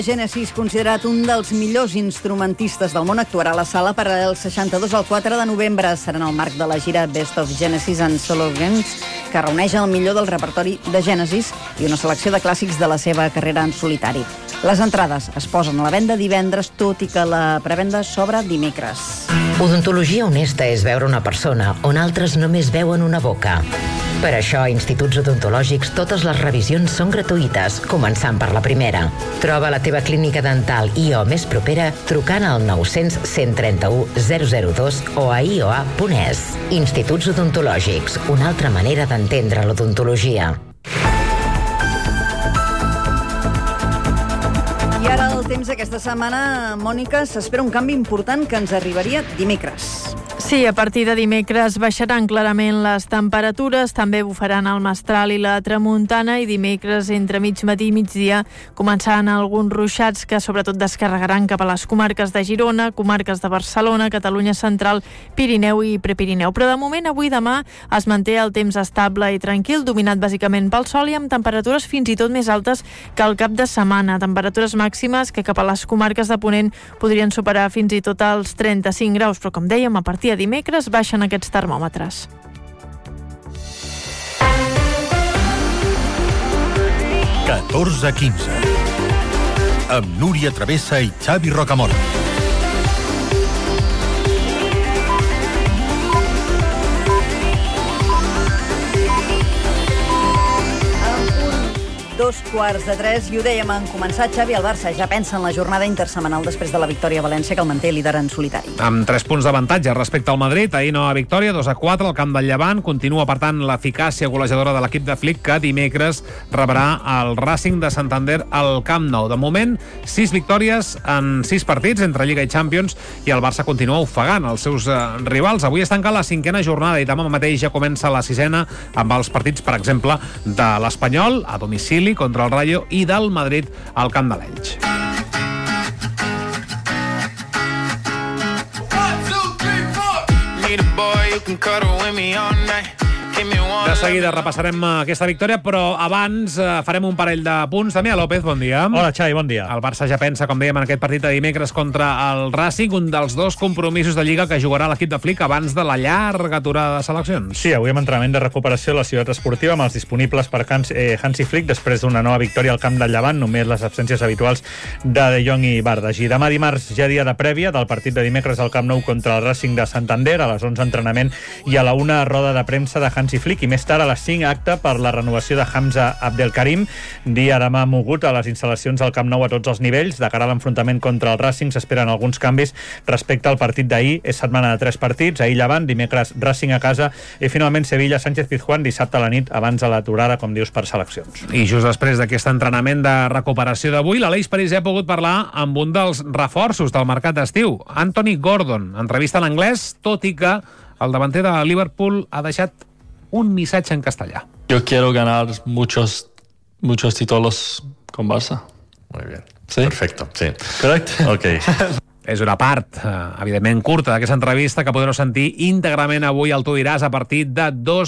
Genesis, considerat un dels millors instrumentistes del món, actuarà a la Sala Paral·lel 62 el 4 de novembre. Serà en el marc de la gira Best of Genesis and Solo Games, que reuneix el millor del repertori de Genesis i una selecció de clàssics de la seva carrera en solitari. Les entrades es posen a la venda divendres, tot i que la prevenda s'obre dimecres. Odontologia honesta és veure una persona on altres només veuen una boca. Per això, a Instituts Odontològics, totes les revisions són gratuïtes, començant per la primera. Troba la teva clínica dental IO més propera trucant al 900 131 002 o a ioa.es. Instituts Odontològics, una altra manera d'entendre l'odontologia. I ara el temps aquesta setmana, Mònica, s'espera un canvi important que ens arribaria dimecres. Sí, a partir de dimecres baixaran clarament les temperatures, també bufaran el mestral i la tramuntana, i dimecres entre mig matí i migdia començaran alguns ruixats que sobretot descarregaran cap a les comarques de Girona, comarques de Barcelona, Catalunya Central, Pirineu i Prepirineu. Però de moment, avui i demà, es manté el temps estable i tranquil, dominat bàsicament pel sol i amb temperatures fins i tot més altes que el cap de setmana. Temperatures màximes que cap a les comarques de Ponent podrien superar fins i tot els 35 graus, però com dèiem, a partir de dimecres baixen aquests termòmetres. (14:15) amb Núria Travessa i Xavi Rocamora. Dos quarts de tres, i ho dèiem en començar, Xavi, el Barça ja pensa en la jornada intersetmanal després de la victòria a València, que el manté líder en solitari. Amb 3 punts d'avantatge respecte al Madrid, ahir nova victòria, 2-4 al camp del Llevant. Continua, per tant, l'eficàcia golejadora de l'equip de Flick, que dimecres rebrà el Racing de Santander al Camp Nou. De moment, 6 victòries en 6 partits entre Lliga i Champions, i el Barça continua ofegant els seus rivals. Avui es tanca la 5a jornada i demà mateix ja comença la 6a amb els partits, per exemple, de l'Espanyol a domicili contra el Rayo i del Madrid al Camp de l'Elx. De seguida repassarem aquesta victòria, però abans farem un parell de punts. Damià López, bon dia. Hola, Xavi, bon dia. El Barça ja pensa, com dèiem, en aquest partit de dimecres contra el Racing, un dels 2 compromisos de Lliga que jugarà l'equip de Flick abans de la llarga aturada de seleccions. Sí, avui amb entrenament de recuperació a la ciutat esportiva amb els disponibles per Hansi Flick després d'una nova victòria al camp del Llevant, només les absències habituals de Jong i Bardagi. Demà dimarts ja dia de prèvia del partit de dimecres al Camp Nou contra el Racing de Santander, a les 11 entrenament i a la 1 roda de premsa de Hansi Flick, i més tard a les 5 acte per la renovació de Hamza Abdelkarim. Dia demà mogut a les instal·lacions del Camp Nou a tots els nivells. De cara a l'enfrontament contra el Racing s'esperen alguns canvis respecte al partit d'ahir. És setmana de 3 partits, ahir Llevant, dimecres Racing a casa i finalment Sevilla Sánchez Pizjuán dissabte a la nit abans de l'aturada, com dius, per seleccions. I just després d'aquest entrenament de recuperació d'avui, l'Aleix París ha pogut parlar amb un dels reforços del mercat d'estiu, Anthony Gordon. Entrevista en anglès, tot i que el davanter de Liverpool ha deixat un missatge en castellà. Yo quiero ganar muchos títulos con Barça. Muy bien. ¿Sí? Perfecto, sí. Correcto. Ok. És una part, evidentment, curta d'aquesta entrevista que podreu sentir íntegrament avui al Tu diràs a partir de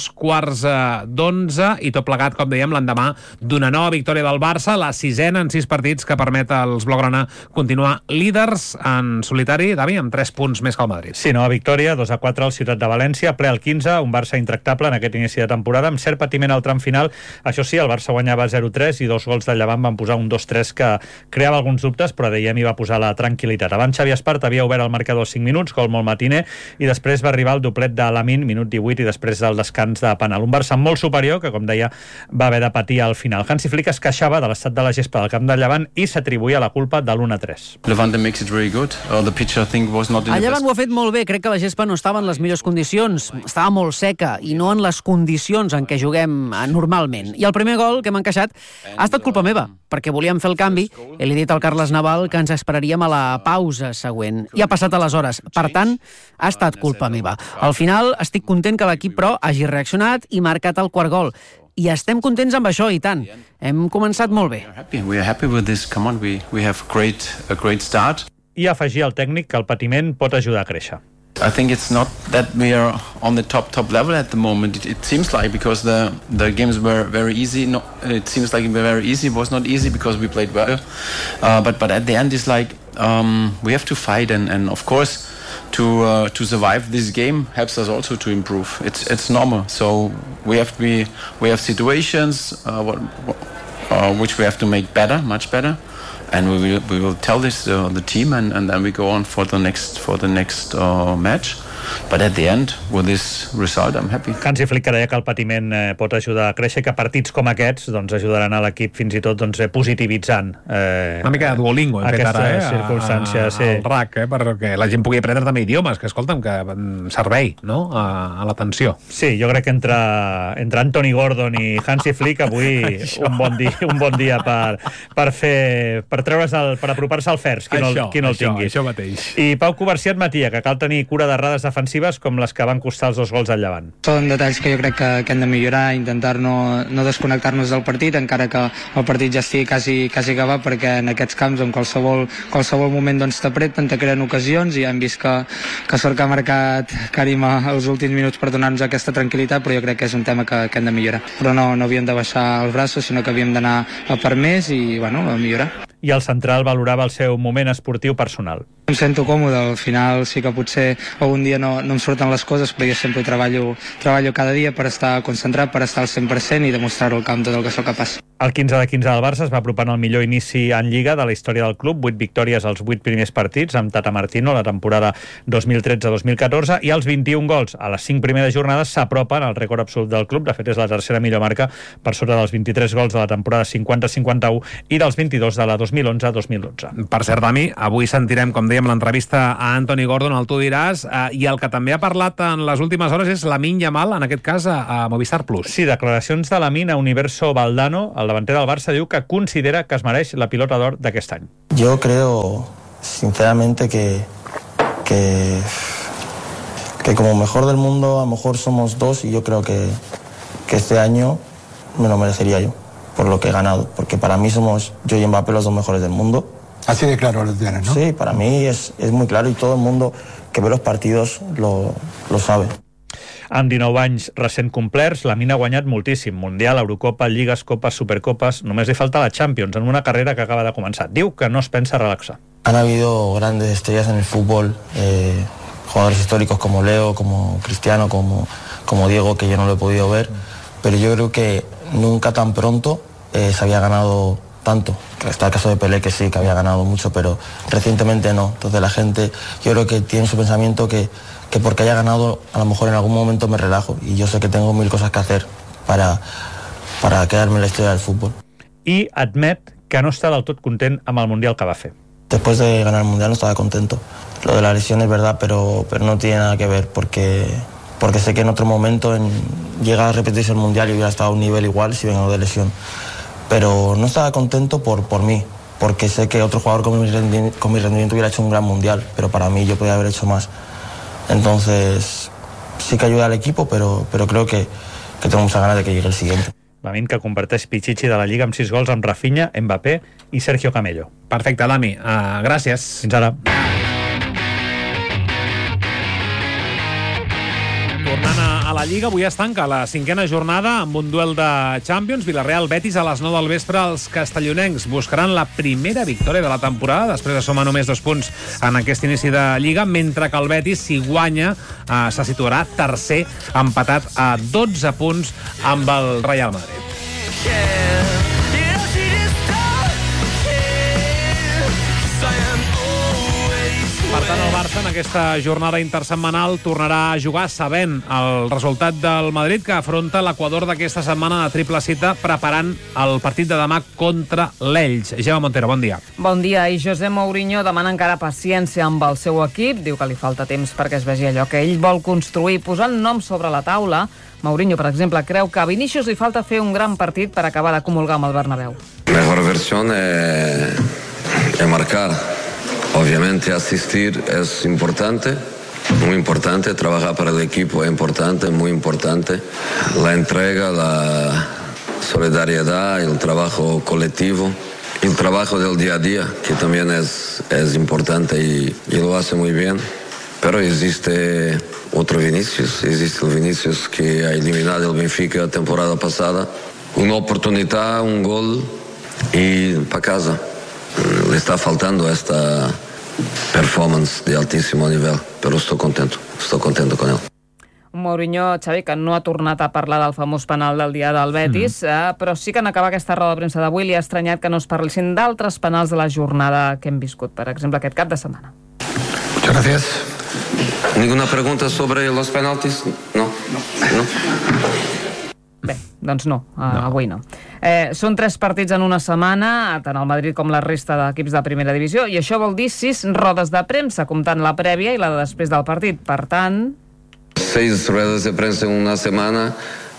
2:15 i tot plegat, com dèiem, l'endemà d'una nova victòria del Barça, la 6a en 6 partits, que permet als blaugrana continuar líders en solitari, Davi, amb 3 punts més que el Madrid. Sí, nova victòria, 2-4 al Ciutat de València, ple al 15, un Barça intractable en aquest inici de temporada, amb cert patiment al tram final. Això sí, el Barça guanyava 0-3 i 2 gols del Llevant van posar un 2-3 que creava alguns dubtes, però dèiem hi va posar la tranquil·litat. Abans Xavi Espart havia obert el marcador als 5 minuts, gol molt matiner, i després va arribar el doblet de Lamin, minut 18, i després del descans de penal. Un Barça molt superior, que, com deia, va haver de patir al final. Hansi Flick es queixava de l'estat de la gespa del camp del Llevant i s'atribuïa la culpa de l'1-3. El Llevant ho ha fet molt bé, crec que la gespa no estava en les millors condicions, estava molt seca i no en les condicions en què juguem normalment. I el primer gol que hem encaixat ha estat culpa meva, perquè volíem fer el canvi i li he dit al Carles Naval que ens esperaríem a la pausa següent. I ha passat aleshores. Per tant, ha estat culpa meva. Al final, estic content que l'equip, però, hagi reaccionat i marcat el quart gol. I estem contents amb això, i tant. Hem començat molt bé. I afegir al tècnic que el patiment pot ajudar a créixer. I think it's not that we are on the top level at the moment. It seems like, because the games were very easy. No, it seems like it were very easy. It was not easy because we played well. But at the end, it's like we have to fight, and of course, to survive this game helps us also to improve. It's normal. So we have situations which we have to make better, much better. And we will tell this the team, and then we go on for the next match. But at the end, with this result, I'm happy. Hansi Flick deia que el patiment pot ajudar a créixer, que partits com aquests doncs, ajudaran a l'equip fins i tot positivitzant. Una mica de Duolingo hem fet ara, circumstància, al RAC, perquè la gent pugui aprendre també idiomes, que escolta'm, que servei, no?, a l'atenció. Sí, jo crec que entre Anthony Gordon i Hansi Flick avui un bon dia per treure's per apropar-se al Fers, qui no el tingui. Això mateix. I Pau Coberciat matia que cal tenir cura d'errades defensives com les que van costar els 2 gols al Llevant. Són detalls que jo crec que hem de millorar, intentar no desconnectar-nos del partit, encara que el partit ja estigui quasi acabat, perquè en aquests camps, en qualsevol moment doncs, t'apreten, te creen ocasions, i hem vist que sort que ha marcat Karim els últims minuts per donar-nos aquesta tranquil·litat, però jo crec que és un tema que hem de millorar. Però no havíem de baixar els braços, sinó que havíem d'anar a per més i, a millorar. I el central valorava el seu moment esportiu personal. Em sento còmode, al final sí que potser algun dia no em surten les coses, però jo sempre treballo cada dia per estar concentrat, per estar al 100% i demostrar-ho al camp tot el que sóc capaç. El 15-15 del Barça es va apropant al millor inici en Lliga de la història del club, 8 victòries als 8 primers partits amb Tata Martino la temporada 2013-2014, i els 21 gols a les 5 primeres jornades s'apropen al rècord absolut del club. De fet, és la tercera millor marca, per sota dels 23 gols de la temporada 50-51 i dels 22 de la 2011-2012. Per cert, Dami, avui sentirem, com dèiem, l'entrevista a Anthony Gordon, el tu diràs, i el que també ha parlat en les últimes hores és Lamine Yamal, en aquest cas a Movistar Plus. Sí, declaracions de Lamine a Universo Valdano, el davanter del Barça, diu que considera que es mereix la pilota d'or d'aquest any. Yo creo, sinceramente, que como mejor del mundo, a lo mejor somos 2, y yo creo que este año me lo merecería yo, por lo que he ganado, porque para mí somos yo y Mbappé los 2 mejores del mundo. Así de claro lo tienes, ¿no? Sí, para mí es muy claro, y todo el mundo que ve los partidos lo sabe. Amb 19 anys recent complerts, Lamine ha guanyat moltíssim. Mundial, Eurocopa, Lligues, Copes, Supercopes. Només li falta la Champions en una carrera que acaba de començar. Diu que no es pensa relaxar. Han habido grandes estrellas en el fútbol, jugadores históricos como Leo, como Cristiano, como Diego, que yo no lo he podido ver, pero yo creo que nunca tan pronto se había ganado tanto. Está el caso de Pelé, que sí, que había ganado mucho, pero recientemente no. Entonces la gente, yo creo que tiene su pensamiento que porque haya ganado, a lo mejor en algún momento me relajo, y yo sé que tengo 1000 cosas que hacer para quedarme en la historia del fútbol. I admet que no està del tot content amb el Mundial que va fer. Después de ganar el Mundial no estaba contento. Lo de la lesión es verdad, pero no tiene nada que ver, porque sé que en otro momento llega a repetirse el Mundial y hubiera estado a un nivel igual si vengo de lesión. Pero no estaba contento por mí, porque sé que otro jugador con mi rendimiento hubiera hecho un gran Mundial, pero para mí yo podía haber hecho más. Entonces sí que ayuda al equipo, pero creo que tengo muchas ganas de que llegue el siguiente. Lamine, que converteix Pichichi de la Lliga amb 6 gols amb Rafinha, Mbappé i Sergio Camello. Perfecte, Dami. Gràcies. Fins ara. Tornant a la Lliga, avui es tanca la 5a jornada amb un duel de Champions. Villarreal-Betis a les 9 del vespre. Els castellonencs buscaran la primera victòria de la temporada, després de sumar només 2 punts en aquest inici de Lliga, mentre que el Betis, si guanya, se situarà tercer, empatat a 12 punts amb el Real Madrid. Per tant, el Barça en aquesta jornada intersetmanal tornarà a jugar sabent el resultat del Madrid, que afronta l'Equador d'aquesta setmana de triple cita, preparant el partit de demà contra l'Elx. Gemma Montero, bon dia. Bon dia. I José Mourinho demana encara paciència amb el seu equip. Diu que li falta temps perquè es vegi allò que ell vol construir, posant noms sobre la taula. Mourinho, per exemple, creu que a Vinícius li falta fer un gran partit per acabar de comulgar amb el Bernabéu. Mejor versión es marcar. Obviamente asistir es importante, muy importante, trabajar para el equipo es importante, muy importante. La entrega, la solidaridad, el trabajo colectivo, el trabajo del día a día, que también es importante y lo hace muy bien. Pero existe otro Vinicius, existe el Vinicius que ha eliminado el Benfica la temporada pasada. Una oportunidad, un gol y para casa. Le está faltando esta performance de altísimo nivel, pero estoy contento con él. Un Mourinho, Xavi, que no ha tornat a parlar del famós penal del dia del Betis, però sí que en acabar aquesta roda de premsa d'avui li ha estranyat que no es parlessin d'altres penals de la jornada que hem viscut, per exemple, aquest cap de setmana. Muchas gracias. ¿Ninguna pregunta sobre los penaltis? No. Bé, doncs no, avui no. Són 3 partits en una setmana, tant el Madrid com la resta d'equips de primera divisió, i això vol dir 6 rodes de premsa, comptant la prèvia i la de després del partit. Per tant... 6 ruedas de prensa en una semana.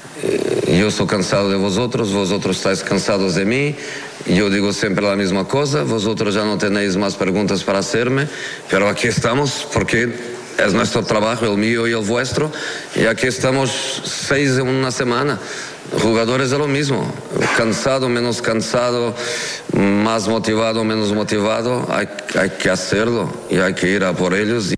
Yo estoy cansado de vosotros estáis cansados de mí. Yo digo siempre la misma cosa, vosotros ya no tenéis más preguntas para hacerme, pero aquí estamos porque es nuestro trabajo, el mío y el vuestro, y aquí estamos 6 en una semana. Jugadores de lo mismo, cansado, menos cansado, más motivado, menos motivado, hay que hacerlo y hay que ir a por ellos.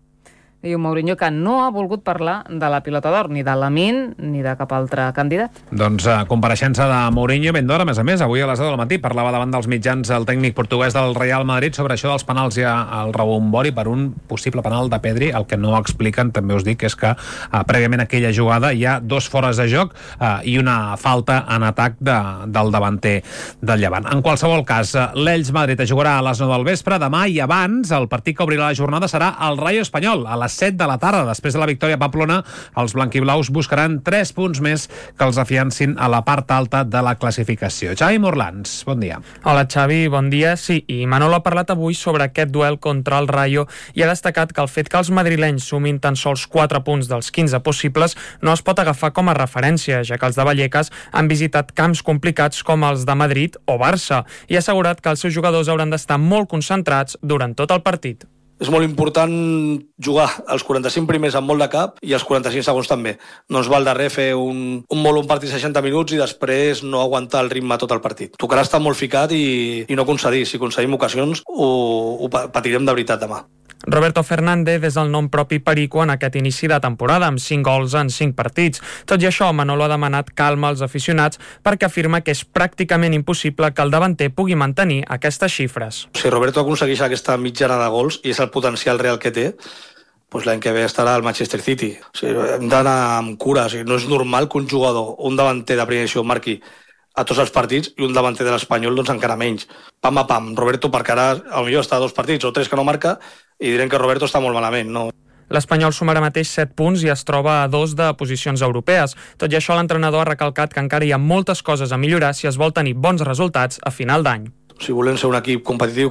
I un Mourinho que no ha volgut parlar de la pilota d'or, ni de Lamine, ni de cap altre candidat. Doncs compareixença de Mourinho ben d'hora, a més, avui a les 10 del matí parlava davant dels mitjans el tècnic portuguès del Real Madrid sobre això dels penals i el rebombori per un possible penal de Pedri. El que no expliquen, també us dic, és que prèviament a aquella jugada hi ha 2 fores de joc i una falta en atac del davanter del Llevant. En qualsevol cas, l'Elx Madrid jugarà a les 9 del vespre demà, i abans el partit que obrirà la jornada serà el Rayo Espanyol, a les 7 de la tarda. Després de la victòria a Pamplona, els blanquiblaus buscaran 3 punts més que els afiancin a la part alta de la classificació. Xavi Morlans, bon dia. Hola Xavi, bon dia. Sí, i Manolo ha parlat avui sobre aquest duel contra el Rayo i ha destacat que el fet que els madrilenys sumin tan sols 4 punts dels 15 possibles no es pot agafar com a referència, ja que els de Vallecas han visitat camps complicats com els de Madrid o Barça, i ha assegurat que els seus jugadors hauran d'estar molt concentrats durant tot el partit. És molt important jugar els 45 primers amb molt de cap i els 45 segons també. No ens val de res fer un partit 60 minuts i després no aguantar el ritme tot el partit. Tocarà estar molt ficat i no concedir. Si concedim ocasions, ho patirem de veritat demà. Roberto Fernández és el nom propi perico en aquest inici de temporada, amb 5 gols en 5 partits. Tot i això, Manolo ha demanat calma als aficionats perquè afirma que és pràcticament impossible que el davanter pugui mantenir aquestes xifres. Si Roberto aconsegueix aquesta mitjana de gols i és el potencial real que té, doncs l'any que ve estarà al Manchester City. O sigui, hem d'anar amb cura. O sigui, no és normal que un jugador, un davanter de primera divisió, marqui a tots els partits i un davanter de l'Espanyol doncs encara menys. Pam a pam, Roberto, perquè ara potser està a 2 partits o 3 que no marca i direm que Roberto està molt malament, no? L'Espanyol sumarà mateix 7 punts i es troba a 2 de posicions europees. Tot i això, l'entrenador ha recalcat que encara hi ha moltes coses a millorar si es vol tenir bons resultats a final d'any. Si volem ser un equip competitiu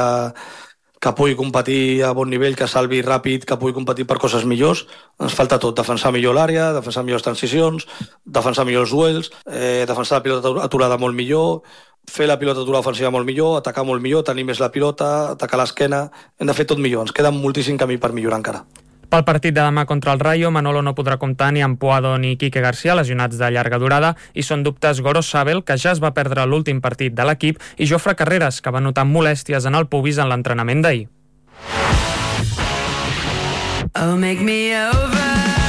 que pugui competir a bon nivell, que salvi ràpid, que pugui competir per coses millors, ens falta tot. Defensar millor l'àrea, defensar millors transicions, defensar millors duels, defensar la pilota aturada molt millor, fer la pilota aturada ofensiva molt millor, atacar molt millor, tenir més la pilota, atacar l'esquena. Hem de fer tot millor. Ens queda moltíssim camí per millorar encara. Pel partit de demà contra el Rayo, Manolo no podrà comptar ni amb Puado ni Quique García, lesionats de llarga durada, i són dubtes Gorosabel, que ja es va perdre l'últim partit de l'equip, i Jofre Carreras, que va notar molèsties en el pubis en l'entrenament d'ahir. Oh, make me over.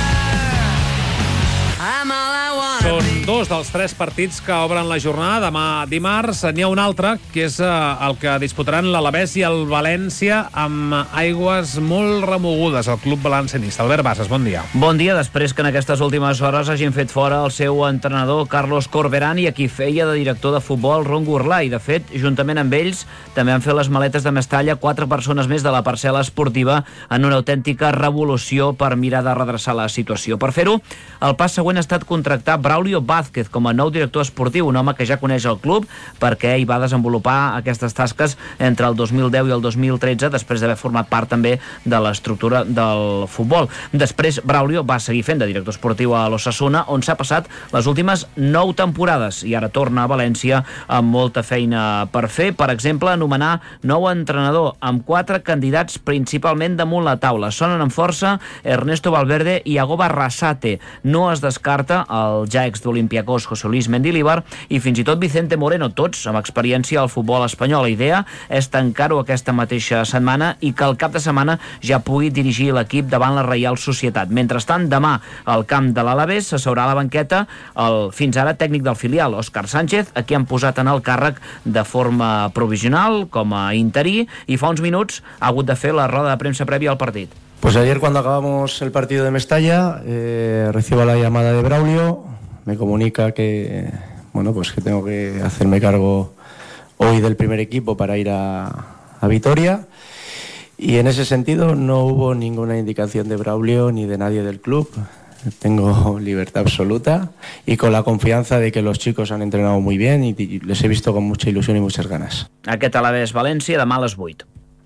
Són 2 dels 3 partits que obren la jornada. Demà dimarts n'hi ha un altre, que és el que disputaran l'Alavés i el València amb aigües molt remogudes al club valencianista. Albert Bassas, bon dia. Bon dia, després que en aquestes últimes hores hagin fet fora el seu entrenador Carlos Corberán i a qui feia de director de futbol Ron Gurlà. I de fet, juntament amb ells, també han fet les maletes de Mestalla 4 persones més de la parcel·la esportiva en una autèntica revolució per mirar de redreçar la situació. Per fer-ho, el pas següent ha estat contractar Braulio Vázquez com a nou director esportiu, un home que ja coneix el club perquè hi va desenvolupar aquestes tasques entre el 2010 i el 2013, després d'haver format part també de l'estructura del futbol. Després, Braulio va seguir fent de director esportiu a l'Osasuna, on s'ha passat les últimes 9 temporades, i ara torna a València amb molta feina per fer. Per exemple, anomenar nou entrenador, amb 4 candidats principalment damunt la taula. Sonen amb força Ernesto Valverde i Yagoba Arrasate. No es descarta el ja ex d'Olympiacos Zaragoza, José Luis Mendilibar i fins i tot Vicente Moreno, tots amb experiència al futbol espanyol. La idea és tancar-ho aquesta mateixa setmana i que al cap de setmana ja pugui dirigir l'equip davant la Reial Societat. Mentrestant, demà al camp de l'Alavés s'asseurà a la banqueta el fins ara tècnic del filial, Òscar Sánchez, a qui han posat en el càrrec de forma provisional com a interí i fa uns minuts ha hagut de fer la roda de premsa prèvia al partit. Pues ayer cuando acabamos el partido de Mestalla recibo la llamada de Braulio, me comunica que que tengo que hacerme cargo hoy del primer equipo para ir a Vitoria y en ese sentido no hubo ninguna indicación de Braulio ni de nadie del club. Tengo libertad absoluta y con la confianza de que los chicos han entrenado muy bien y les he visto con mucha ilusión y muchas ganas. Aquest Alavés València demà a les 8.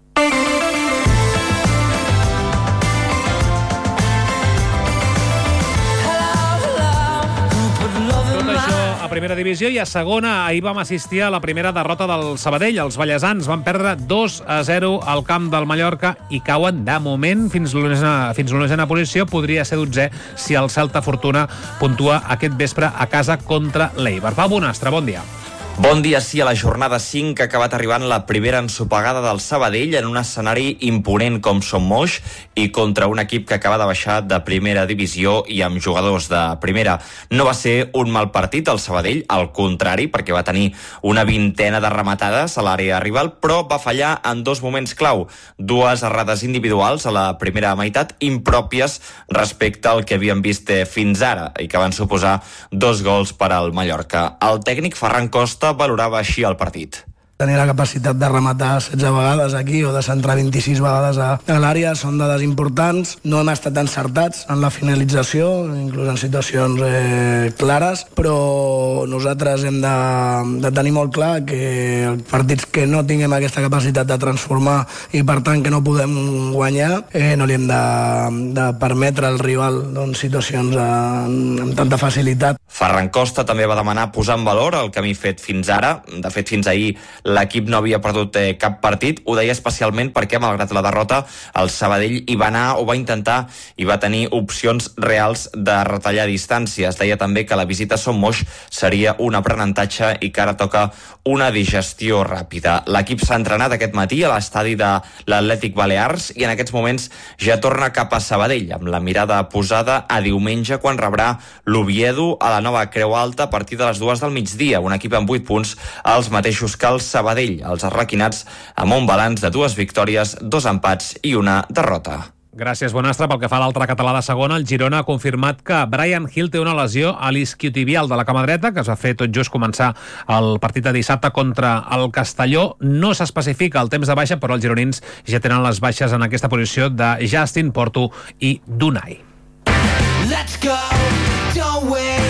A primera divisió i a segona ahir vam assistir a la primera derrota del Sabadell. Els ballesans van perdre 2-0 al camp del Mallorca i cauen de moment fins l'onzena posició. Podria ser 12è si el Celta Fortuna puntua aquest vespre a casa contra l'Eibar. Pau Bonastre, bon dia. Bon dia, sí, a la jornada 5 ha acabat arribant la primera ensopegada del Sabadell en un escenari imponent com Son Moix i contra un equip que acaba de baixar de primera divisió i amb jugadors de primera. No va ser un mal partit el Sabadell, al contrari, perquè va tenir una vintena de rematades a l'àrea rival, però va fallar en dos moments clau. Dues errades individuals a la primera meitat impròpies respecte al que havíem vist fins ara i que van suposar 2 gols per al Mallorca. El tècnic Ferran Costa valorava així el partit. Tenir la capacitat de rematar 16 vegades aquí o de centrar 26 vegades a l'àrea són dades importants. No hem estat encertats en la finalització, inclús en situacions clares, però nosaltres hem de tenir molt clar que els partits que no tinguem aquesta capacitat de transformar i per tant que no podem guanyar, no li hem de permetre al rival situacions amb tanta facilitat. Ferran Costa també va demanar posar en valor el camí fet fins ara. De fet, fins ahir l'equip no havia perdut cap partit. Ho deia especialment perquè, malgrat la derrota, el Sabadell hi va anar o va intentar i va tenir opcions reals de retallar distàncies. Deia també que la visita a Son Moix seria un aprenentatge i que ara toca una digestió ràpida. L'equip s'ha entrenat aquest matí a l'estadi de l'Atlètic Balears i en aquests moments ja torna cap a Sabadell, amb la mirada posada a diumenge quan rebrà l'Oviedo a la nova Creu Alta a partir de les 2 del migdia. Un equip amb 8 punts, els mateixos que el Sabadell. Els arlequinats amb un balanç de 2 victòries, 2 empats i una derrota. Gràcies, Bonastre. Pel que fa a l'altre català de segona, el Girona ha confirmat que Brian Hill té una lesió a l'isquiotibial de la cama dreta, que es va fer tot just començar el partit de dissabte contra el Castelló. No s'especifica el temps de baixa, però els gironins ja tenen les baixes en aquesta posició de Justin, Porto i Dunay. Let's go, don't wait.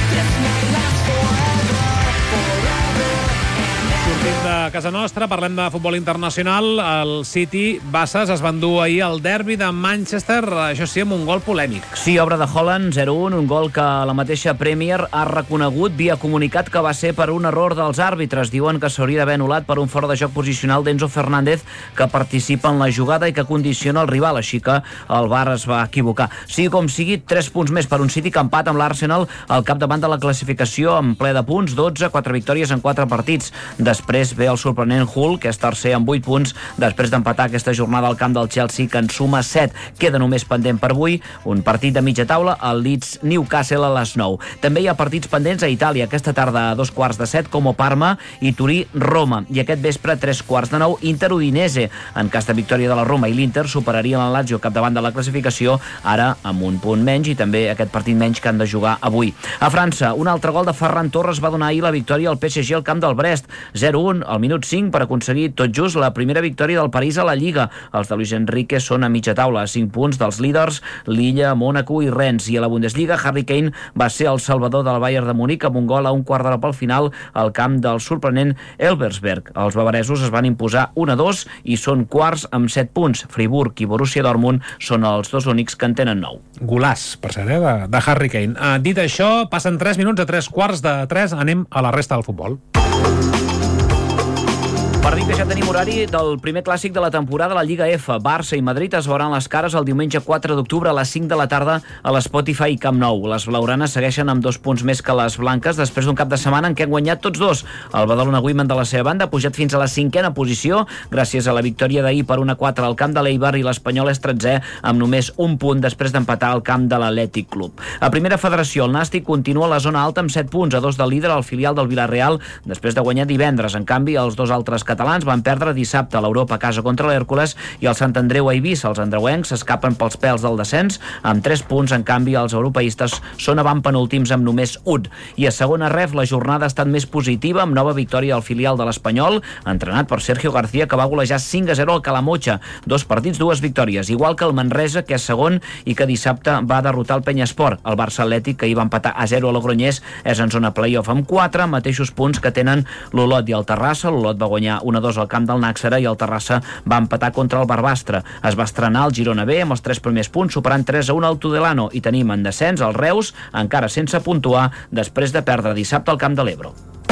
De casa nostra, parlem de futbol internacional. El City Bases es va endur ahir el derbi de Manchester, això sí, amb un gol polèmic. Sí, obra de Haaland, 0-1, un gol que la mateixa Premier ha reconegut via comunicat que va ser per un error dels àrbitres. Diuen que s'hauria d'haver anul·lat per un fora de joc posicional d'Enzo Fernández, que participa en la jugada i que condiciona el rival, així que el VAR es va equivocar. Sigui com sigui, 3 punts més per un City que empat amb l'Arsenal al capdavant de la classificació en ple de punts, 12, 4 victòries en 4 partits. Després ve el sorprenent Hull, que és tercer amb 8 punts, després d'empatar aquesta jornada al camp del Chelsea, que en suma 7. Queda només pendent per avui un partit de mitja taula, el Leeds Newcastle a les 9. També hi ha partits pendents a Itàlia, aquesta tarda a 6:45, com Parma i Turí-Roma. I aquest vespre, 3:15, Inter-Udinese. En cas de victòria de la Roma i l'Inter, superaria la Lazio capdavant de la classificació, ara amb un punt menys, i també aquest partit menys que han de jugar avui. A França, un altre gol de Ferran Torres va donar ahir la victòria al PSG al camp del Brest, 0-1 al minut 5 per aconseguir tot just la primera victòria del París a la Lliga. Els de Luis Enrique són a mitja taula, a 5 punts dels líders Lilla, Mónaco i Rennes. I a la Bundesliga, Harry Kane va ser el salvador del Bayern de Munic amb un gol a un quart d'hora pel final al camp del sorprenent Elversberg. Els bavaresos es van imposar 1-2 i són quarts amb 7 punts. Friburg i Borussia Dortmund són els dos únics que en tenen 9. Golàs, per cert, de Harry Kane. Dit això, passen 3 minuts a 3 quarts de 3. Anem a la resta del futbol. Per dir que ja tenim horari del primer clàssic de la temporada a la Lliga F. Barça i Madrid es veuran les cares el diumenge 4 d'octubre a les 5 de la tarda a l'Spotify i Camp Nou. Les blaugranes segueixen amb 2 punts més que les blanques després d'un cap de setmana en què han guanyat tots dos. El Badalona Women de la seva banda ha pujat fins a la 5a posició gràcies a la victòria d'ahir per 1-4 al camp de l'Eibar i l'Espanyol és 13è amb només un punt després d'empatar al camp de l'Atlètic Club. A primera federació, el Nàstic continua a la zona alta amb 7 punts, a 2 del líder al filial del Villarreal després de guanyar divendres. En canvi, els dos altres catalans van perdre dissabte a l'Europa a casa contra l'Hèrcules i el Sant Andreu a Eivissa. Els andreuencs s'escapen pels pèls del descens amb 3 punts. En canvi, els europeistes són avantpenúltims amb només 1. I a segona ref, la jornada ha estat més positiva amb nova victòria al filial de l'Espanyol, entrenat per Sergio García, que va golejar 5-0 al Calamotxa. 2 partits, 2 victòries, igual que el Manresa, que és segon i que dissabte va derrotar el Penyesport. El Barça Atlètic, que hi va empatar a 0 a Logroñés, és en zona playoff amb 4 mateixos punts que tenen l'Olot i el Terrassa. L'Olot va guanyar 1-2 al camp del Nàxera i el Terrassa va empatar contra el Barbastre. Es va estrenar el Girona B amb els 3 primers punts, superant 3-1 al Tudelano, i tenim en descens el Reus, encara sense puntuar, després de perdre dissabte al Camp de l'Ebro.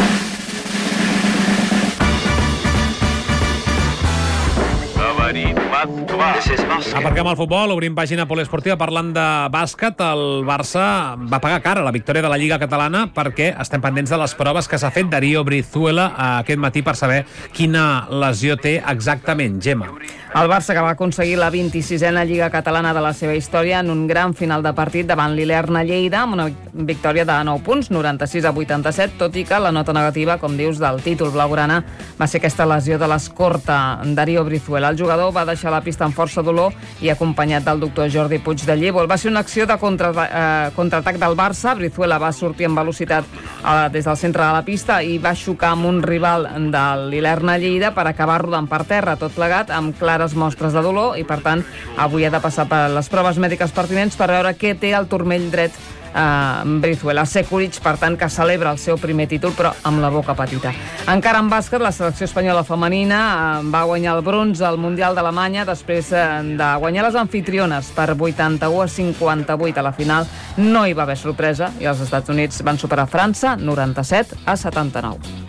Aparquem el futbol, obrim pàgina poliesportiva parlant de bàsquet. El Barça va pagar cara la victòria de la Lliga Catalana perquè estem pendents de les proves que s'ha fet Darío Brizuela aquest matí per saber quina lesió té exactament. Gemma. El Barça, que va aconseguir la 26a Lliga Catalana de la seva història en un gran final de partit davant l'Ilerna Lleida, amb una victòria de 9 punts, 96-87, tot i que la nota negativa, com dius, del títol blaugrana va ser aquesta lesió de l'escorta Darío Brizuela. El jugador va deixar la pista amb força dolor i acompanyat del doctor Jordi Puig de Llívol. Va ser una acció de contraatac del Barça. Brizuela va sortir amb velocitat des del centre de la pista i va xocar amb un rival de l'Ilerna Lleida per acabar rodant per terra, tot plegat amb clares mostres de dolor, i per tant avui ha de passar per les proves mèdiques pertinents per veure què té el turmell dret Brizuela. Sekulic, per tant, que celebra el seu primer títol, però amb la boca petita. Encara en bàsquet, la selecció espanyola femenina va guanyar el bronze al Mundial d'Alemanya després de guanyar les anfitriones per 81-58 a la final. No hi va haver sorpresa i els Estats Units van superar França 97-79.